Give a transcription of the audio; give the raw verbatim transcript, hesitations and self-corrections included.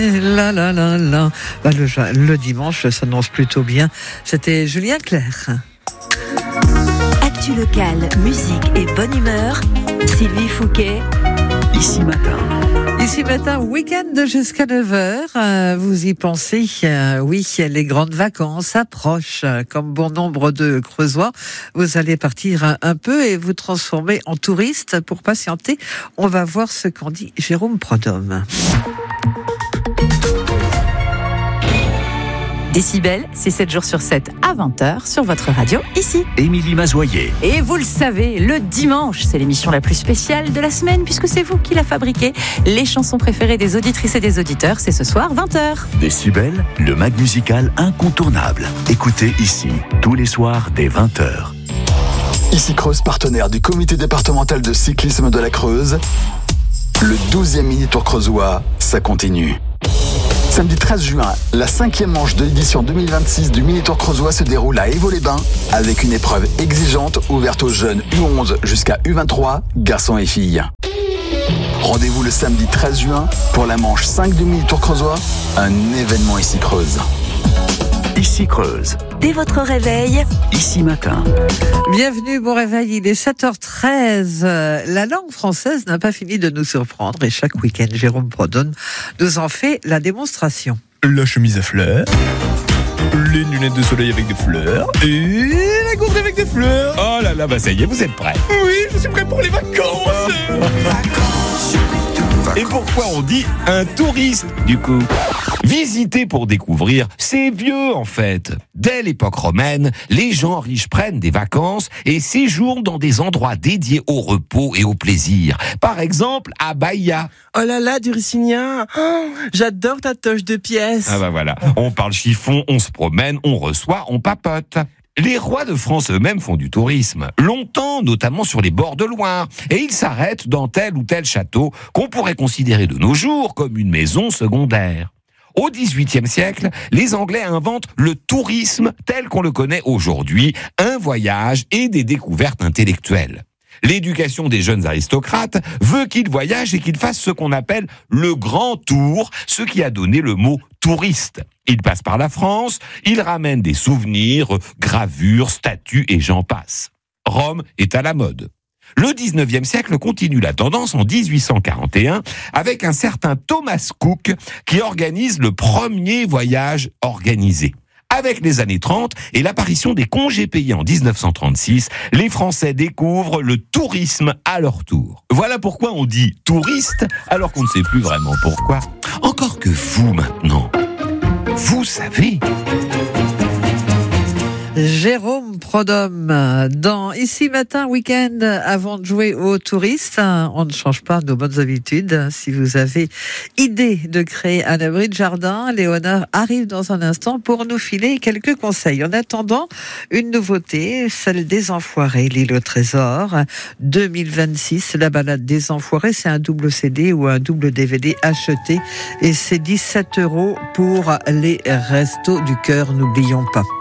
La la la la. Bah, le, le dimanche s'annonce plutôt bien. C'était Julien Clerc. Actu local, musique et bonne humeur. Sylvie Fouquet. Ici matin. Ici matin, week-end jusqu'à neuf heures. Euh, vous y pensez, euh, oui, les grandes vacances approchent. Comme bon nombre de Creusois, vous allez partir un, un peu et vous transformer en touriste. Pour patienter, on va voir ce qu'en dit Jérôme Prodhomme. Décibel, c'est sept jours sur sept à vingt heures sur votre radio, ici. Émilie Mazoyer. Et vous le savez, le dimanche, c'est l'émission la plus spéciale de la semaine puisque c'est vous qui la fabriquez. Les chansons préférées des auditrices et des auditeurs, c'est ce soir, vingt heures. Décibel, le mag musical incontournable. Écoutez ici, tous les soirs dès vingt heures. Ici Creuse, partenaire du comité départemental de cyclisme de la Creuse. Le douzième mini-tour creusois, ça continue. Samedi treize juin, la cinquième manche de l'édition deux mille vingt-six du Mini-Tour Creusois se déroule à Évaux-les-Bains avec une épreuve exigeante ouverte aux jeunes U onze jusqu'à U vingt-trois, garçons et filles. Rendez-vous le samedi treize juin pour la manche cinq du Mini-Tour Creusois, un événement ici Creuse. Ici Creuse. Dès votre réveil, Ici matin. Bienvenue, bon réveil, il est sept heures treize. La langue française n'a pas fini de nous surprendre et chaque week-end, Jérôme Prodhomme nous en fait la démonstration. La chemise à fleurs, les lunettes de soleil avec des fleurs et la gourde avec des fleurs. Oh là là, bah ça y est, vous êtes prêts? Oui, je suis prêt pour les vacances. Et pourquoi on dit un touriste, du coup? Visiter pour découvrir, c'est vieux en fait. Dès l'époque romaine, les gens riches prennent des vacances et séjournent dans des endroits dédiés au repos et au plaisir. Par exemple, à Baïa. Oh là là, Duricinien, oh, j'adore ta toche de pièces. Ah bah voilà, on parle chiffon, on se promène, on reçoit, on papote. Les rois de France eux-mêmes font du tourisme, longtemps, notamment sur les bords de Loire, et ils s'arrêtent dans tel ou tel château qu'on pourrait considérer de nos jours comme une maison secondaire. Au dix-huitième siècle, les Anglais inventent le tourisme tel qu'on le connaît aujourd'hui, un voyage et des découvertes intellectuelles. L'éducation des jeunes aristocrates veut qu'ils voyagent et qu'ils fassent ce qu'on appelle le grand tour, ce qui a donné le mot touriste. Ils passent par la France, ils ramènent des souvenirs, gravures, statues et j'en passe. Rome est à la mode. Le dix-neuvième siècle continue la tendance en dix-huit cent quarante et un avec un certain Thomas Cook qui organise le premier voyage organisé. Avec les années trente et l'apparition des congés payés en dix-neuf cent trente-six, les Français découvrent le tourisme à leur tour. Voilà pourquoi on dit touriste alors qu'on ne sait plus vraiment pourquoi. Encore que vous maintenant, vous savez... Jérôme Prodhomme, dans Ici Matin Week-end, avant de jouer aux touristes, on ne change pas nos bonnes habitudes. Si vous avez idée de créer un abri de jardin, Léonard arrive dans un instant pour nous filer quelques conseils. En attendant, une nouveauté, celle des Enfoirés, l'île au trésor, deux mille vingt-six, la balade des Enfoirés, c'est un double C D ou un double D V D acheté et c'est dix-sept euros pour les restos du cœur, n'oublions pas.